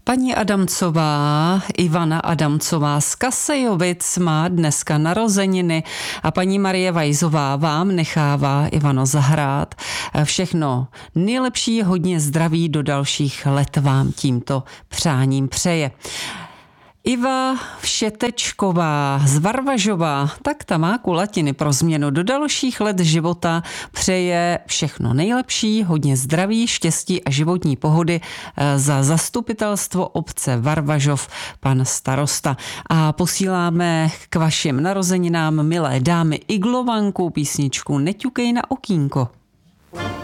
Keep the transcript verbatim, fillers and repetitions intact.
Paní Adamcová, Ivana Adamcová z Kasejovic má dneska narozeniny a paní Marie Vajzová vám nechává, Ivano, zahrát. Všechno nejlepší, hodně zdraví do dalších let vám tímto přáním přeje. Iva Všetečková z Varvažova, tak ta má kulatiny pro změnu do dalších let života, přeje všechno nejlepší, hodně zdraví, štěstí a životní pohody za zastupitelstvo obce Varvažov, pan starosta. A posíláme k vašim narozeninám, milé dámy, Iglovanku, písničku Neťukej na okýnko.